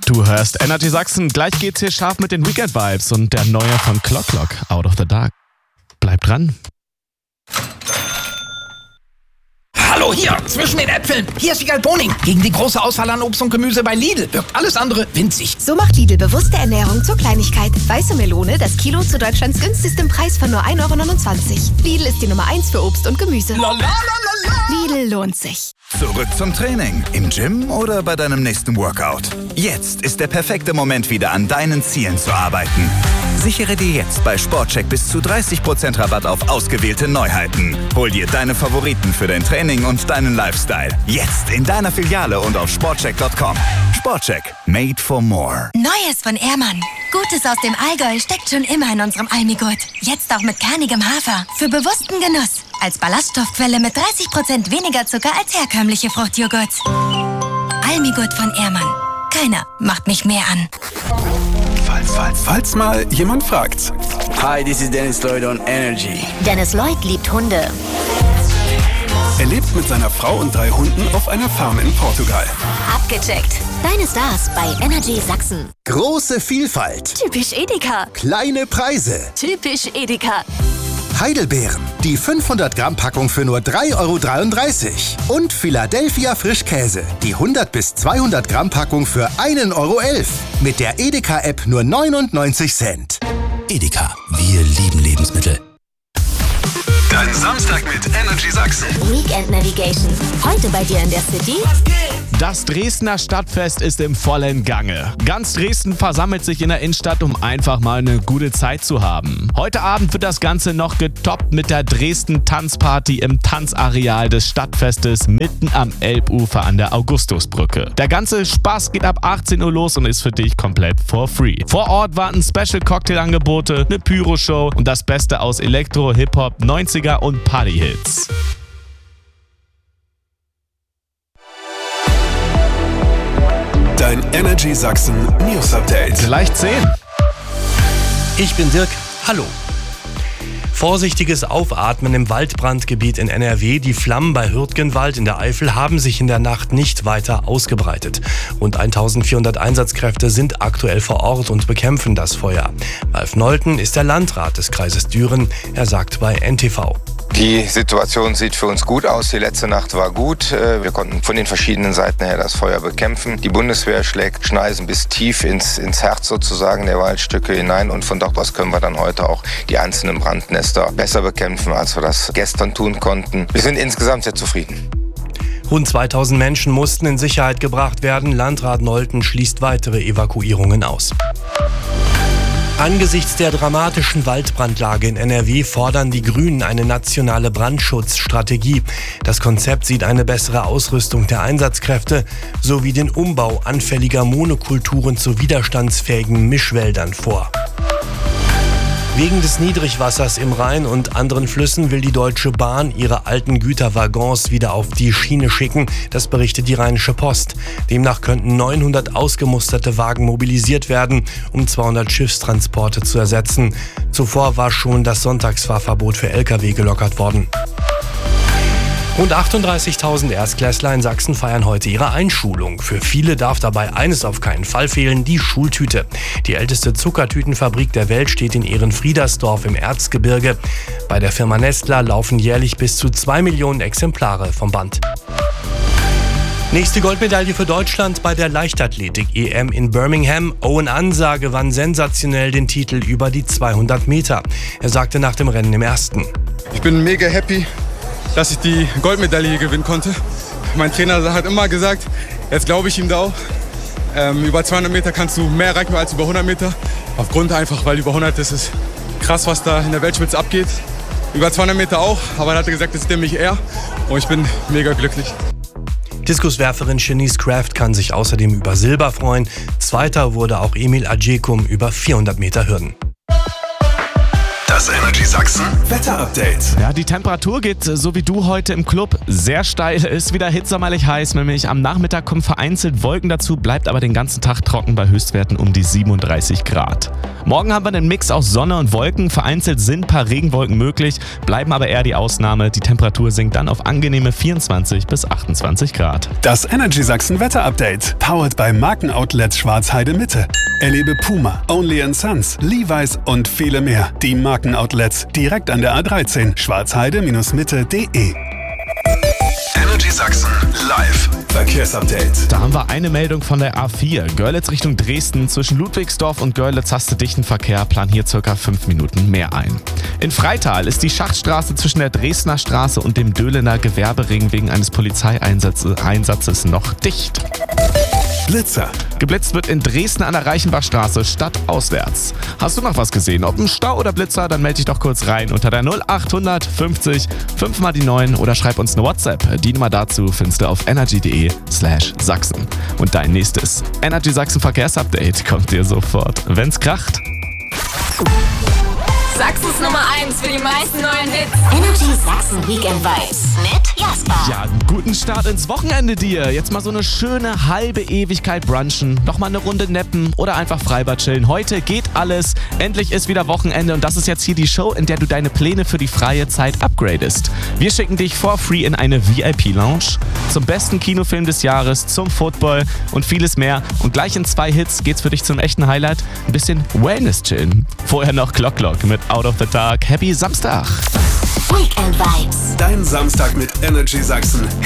Du hörst Energy Sachsen. Gleich geht's hier scharf mit den Weekend-Vibes und der neue von Clock Clock, Out of the Dark. Bleib dran. Hallo hier, zwischen den Äpfeln. Hier ist Wiegald Boning. Gegen die große Auswahl an Obst und Gemüse bei Lidl wirkt alles andere winzig. So macht Lidl bewusste Ernährung zur Kleinigkeit. Weiße Melone, das Kilo zu Deutschlands günstigstem Preis von nur 1,29 €. Lidl ist die Nummer 1 für Obst und Gemüse. Lidl lohnt sich. Zurück zum Training. Im Gym oder bei deinem nächsten Workout. Jetzt ist der perfekte Moment, wieder an deinen Zielen zu arbeiten. Sichere dir jetzt bei Sportcheck bis zu 30% Rabatt auf ausgewählte Neuheiten. Hol dir deine Favoriten für dein Training und deinen Lifestyle. Jetzt in deiner Filiale und auf sportcheck.com. Sportcheck. Made for more. Neues von Ehrmann. Gutes aus dem Allgäu steckt schon immer in unserem Almigurt. Jetzt auch mit kernigem Hafer. Für bewussten Genuss. Als Ballaststoffquelle mit 30% weniger Zucker als herkömmliche Fruchtjoghurts. Almigurt von Ehrmann. Keiner macht mich mehr an. Falls mal jemand fragt. Hi, this is Dennis Lloyd on Energy. Dennis Lloyd liebt Hunde. Er lebt mit seiner Frau und 3 Hunden auf einer Farm in Portugal. Abgecheckt. Deine Stars bei Energy Sachsen. Große Vielfalt. Typisch Edeka. Kleine Preise. Typisch Edeka. Heidelbeeren. Die 500 Gramm Packung für nur 3,33 €. Und Philadelphia Frischkäse. Die 100 bis 200 Gramm Packung für 1,11 €. Mit der Edeka-App nur 99 Cent. Edeka. Wir lieben Lebensmittel. Dein Samstag mit Energy Sachsen. Weekend Navigation. Heute bei dir in der City. Das Dresdner Stadtfest ist im vollen Gange. Ganz Dresden versammelt sich in der Innenstadt, um einfach mal eine gute Zeit zu haben. Heute Abend wird das Ganze noch getoppt mit der Dresden-Tanzparty im Tanzareal des Stadtfestes mitten am Elbufer an der Augustusbrücke. Der ganze Spaß geht ab 18 Uhr los und ist für dich komplett for free. Vor Ort warten Special-Cocktailangebote, eine Pyro-Show und das Beste aus Elektro, Hip-Hop, 90er und Party-Hits. Dein Energy Sachsen News Update. Gleich 10. Ich bin Dirk. Hallo. Vorsichtiges Aufatmen im Waldbrandgebiet in NRW. Die Flammen bei Hürtgenwald in der Eifel haben sich in der Nacht nicht weiter ausgebreitet. Rund 1400 Einsatzkräfte sind aktuell vor Ort und bekämpfen das Feuer. Ralf Nolten ist der Landrat des Kreises Düren. Er sagt bei NTV: Die Situation sieht für uns gut aus. Die letzte Nacht war gut. Wir konnten von den verschiedenen Seiten her das Feuer bekämpfen. Die Bundeswehr schlägt Schneisen bis tief ins Herz sozusagen der Waldstücke hinein. Und von dort aus können wir dann heute auch die einzelnen Brandnester besser bekämpfen, als wir das gestern tun konnten. Wir sind insgesamt sehr zufrieden. Rund 2000 Menschen mussten in Sicherheit gebracht werden. Landrat Nolten schließt weitere Evakuierungen aus. Angesichts der dramatischen Waldbrandlage in NRW fordern die Grünen eine nationale Brandschutzstrategie. Das Konzept sieht eine bessere Ausrüstung der Einsatzkräfte sowie den Umbau anfälliger Monokulturen zu widerstandsfähigen Mischwäldern vor. Wegen des Niedrigwassers im Rhein und anderen Flüssen will die Deutsche Bahn ihre alten Güterwaggons wieder auf die Schiene schicken. Das berichtet die Rheinische Post. Demnach könnten 900 ausgemusterte Wagen mobilisiert werden, um 200 Schiffstransporte zu ersetzen. Zuvor war schon das Sonntagsfahrverbot für Lkw gelockert worden. Rund 38.000 Erstklässler in Sachsen feiern heute ihre Einschulung. Für viele darf dabei eines auf keinen Fall fehlen: die Schultüte. Die älteste Zuckertütenfabrik der Welt steht in Ehrenfriedersdorf im Erzgebirge. Bei der Firma Nestler laufen jährlich bis zu 2 Millionen Exemplare vom Band. Nächste Goldmedaille für Deutschland bei der Leichtathletik-EM in Birmingham. Owen Ansa gewann sensationell den Titel über die 200 Meter. Er sagte nach dem Rennen im ersten: Ich bin mega happy, dass ich die Goldmedaille gewinnen konnte. Mein Trainer hat immer gesagt, jetzt glaube ich ihm da auch. Über 200 Meter kannst du mehr erreichen als über 100 Meter. Aufgrund einfach, weil über 100 ist es krass, was da in der Weltspitze abgeht. Über 200 Meter auch, aber er hat gesagt, das ist mich eher. Und ich bin mega glücklich. Diskuswerferin Shanice Kraft kann sich außerdem über Silber freuen. Zweiter wurde auch Emil Adjekum über 400 Meter Hürden. Das Energy Sachsen Wetter-Update. Ja, die Temperatur geht, so wie du heute im Club, sehr steil. Ist wieder hitzsommerlich heiß, nämlich am Nachmittag kommen vereinzelt Wolken dazu, bleibt aber den ganzen Tag trocken bei Höchstwerten um die 37 Grad. Morgen haben wir einen Mix aus Sonne und Wolken. Vereinzelt sind ein paar Regenwolken möglich, bleiben aber eher die Ausnahme. Die Temperatur sinkt dann auf angenehme 24 bis 28 Grad. Das Energy Sachsen Wetter-Update. Powered bei Markenoutlet Schwarzheide Mitte. Erlebe Puma, Only & Sons, Levi's und viele mehr. Die Markenoutlets direkt an der A13. Schwarzheide-mitte.de. Energy Sachsen live. Verkehrsupdate. Da haben wir eine Meldung von der A4. Görlitz Richtung Dresden. Zwischen Ludwigsdorf und Görlitz hast du dichten Verkehr. Plan hier ca. 5 Minuten mehr ein. In Freital ist die Schachtstraße zwischen der Dresdner Straße und dem Döhlener Gewerbering wegen eines Polizeieinsatzes noch dicht. Blitzer. Geblitzt wird in Dresden an der Reichenbachstraße stadtauswärts. Hast du noch was gesehen? Ob ein Stau oder Blitzer? Dann melde dich doch kurz rein unter der 0800 50 5 mal die 9 oder schreib uns eine WhatsApp. Die Nummer dazu findest du auf energy.de/Sachsen. Und dein nächstes Energy Sachsen Verkehrsupdate kommt dir sofort, wenn's kracht. Sachsens Nummer 1 für die meisten neuen Hits. Energy Sachsen Weekend Vibes mit Jasper. Ja, guten Start ins Wochenende dir. Jetzt mal so eine schöne halbe Ewigkeit brunchen, nochmal eine Runde neppen oder einfach Freibad chillen. Heute geht alles. Endlich ist wieder Wochenende und das ist jetzt hier die Show, in der du deine Pläne für die freie Zeit upgradest. Wir schicken dich for free in eine VIP-Lounge, zum besten Kinofilm des Jahres, zum Football und vieles mehr. Und gleich in 2 Hits geht's für dich zum echten Highlight. Ein bisschen Wellness chillen. Vorher noch Clock mit Out of the Dark. Happy Samstag! Weekend Vibes. Dein Samstag mit Energy Sachsen.